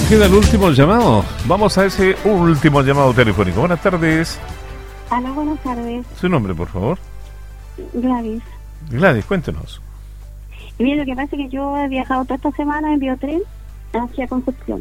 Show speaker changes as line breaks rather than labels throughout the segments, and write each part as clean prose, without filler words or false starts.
Queda el último llamado. Vamos a ese último llamado telefónico. Buenas tardes.
Hola, buenas tardes.
Su nombre, por favor.
Gladys.
Gladys, cuéntenos.
Y bien, lo que pasa es que yo he viajado toda esta semana en Biotren hacia Concepción.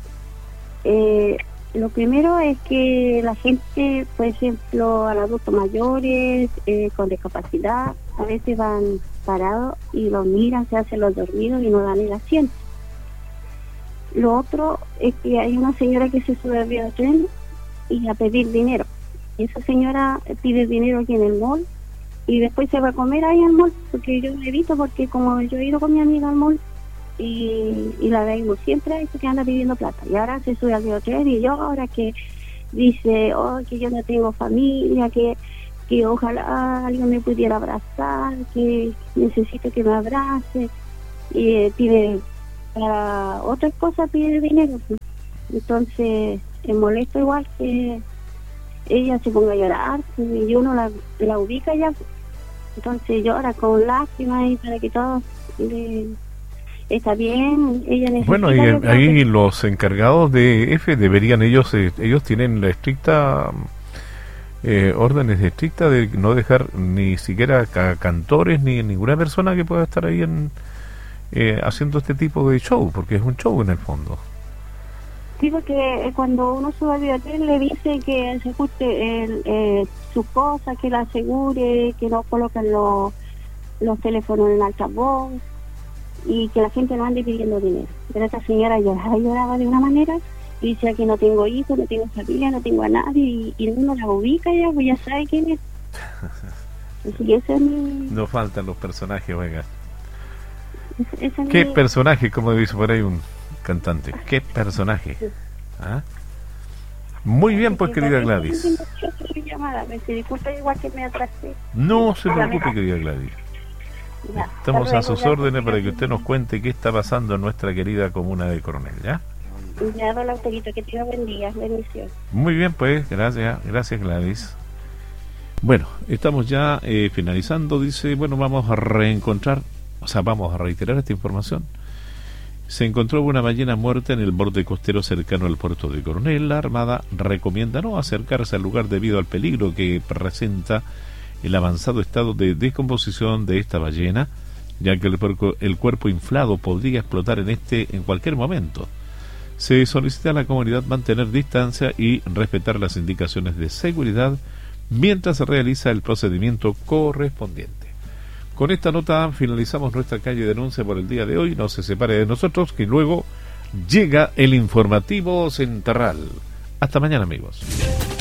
Lo primero es que la gente, por ejemplo, a los adultos mayores con discapacidad, a veces van parados y los miran, se hacen los dormidos y no dan el asiento. Lo otro es que hay una señora que se sube al Biotren y a pedir dinero. Y esa señora pide dinero aquí en el mall y después se va a comer ahí al mall, porque yo lo he visto, porque como yo he ido con mi amiga al mall y la vemos siempre ahí, que anda pidiendo plata. Y ahora se sube al Biotren y yo ahora que dice, que yo no tengo familia, que ojalá alguien me pudiera abrazar, que necesito que me abrace, y pide para otras cosas, pide dinero. Entonces es molesto igual que ella se ponga a llorar y uno la ubica ya, entonces llora con lágrimas y para que todo está bien. Ella necesita,
bueno, y ahí los encargados de EFE deberían, ellos tienen la estricta órdenes estrictas de no dejar ni siquiera cantores ni ninguna persona que pueda estar ahí haciendo este tipo de show, porque es un show en el fondo.
Sí, porque cuando uno sube al Biotren le dice que se ajuste sus cosas, que la asegure, que no coloquen los teléfonos en altavoz y que la gente no ande pidiendo dinero. Pero esta señora lloraba de una manera y decía que no tengo hijos, no tengo familia, no tengo a nadie, y uno la ubica ya, pues ya sabe quién es. Así que ese es mi...
No faltan los personajes, oiga.
¿Qué
personaje, como dice por ahí un cantante? ¿Qué personaje? ¿Ah? Muy bien, pues, querida Gladys.
Disculpa, igual que me atrasé.
No se preocupe, querida Gladys. Estamos a sus órdenes para que usted nos cuente qué está pasando en nuestra querida comuna de Coronel, ¿ya?
Ya, don Autorito, que tenga buen día, bendición.
Muy bien, pues, gracias Gladys. Bueno, estamos ya finalizando. Dice, bueno, vamos a reiterar esta información. Se encontró una ballena muerta en el borde costero cercano al puerto de Coronel. La Armada recomienda no acercarse al lugar debido al peligro que presenta el avanzado estado de descomposición de esta ballena, ya que el cuerpo inflado podría explotar en cualquier momento. Se solicita a la comunidad mantener distancia y respetar las indicaciones de seguridad mientras se realiza el procedimiento correspondiente. Con esta nota finalizamos nuestra calle denuncia por el día de hoy. No se separe de nosotros, que luego llega el informativo central. Hasta mañana, amigos.